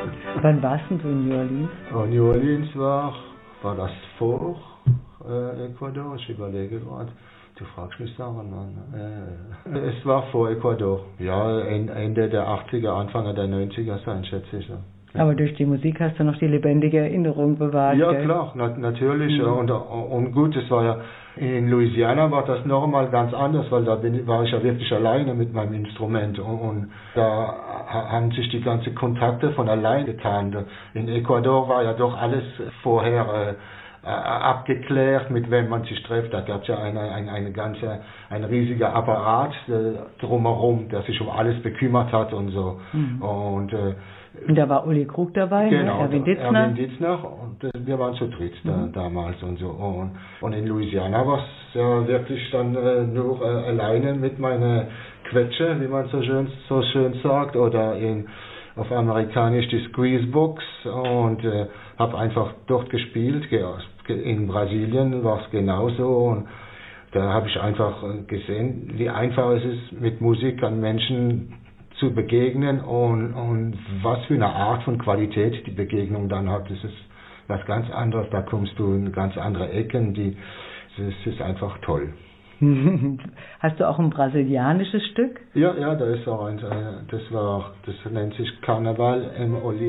Wann warst denn du in New Orleans? New Orleans war das vor Ecuador? Ich überlege gerade. Du fragst mich daran, Mann. Es war vor Ecuador. Ja, Ende der 80er, Anfang der 90er sein, schätze ich. Ja. Aber durch die Musik hast du noch die lebendige Erinnerung bewahrt. Ja, gell? klar, natürlich. Und gut, es war ja in Louisiana war das nochmal ganz anders, weil da war ich ja wirklich alleine mit meinem Instrument und da haben sich die ganzen Kontakte von allein getan. In Ecuador war ja doch alles vorher abgeklärt, mit wem man sich trifft. Da gab es ja ein riesiger Apparat drumherum, der sich um alles bekümmert hat und so. Und da war Uli Krug dabei, genau, ne? Erwin Ditzner. Erwin Ditzner und wir waren zu dritt damals und so. Und in Louisiana war es ja wirklich dann nur alleine mit meiner Quetsche, wie man so schön sagt, oder auf amerikanisch die Squeezebox und habe einfach dort gespielt. In Brasilien war es genauso und da habe ich einfach gesehen, wie einfach es ist, mit Musik an Menschen zu begegnen und was für eine Art von Qualität die Begegnung dann hat. Das ist was ganz anderes, da kommst du in ganz andere Ecken, das ist einfach toll. Hast du auch ein brasilianisches Stück? Ja, da ist auch das nennt sich Carnaval im Oli.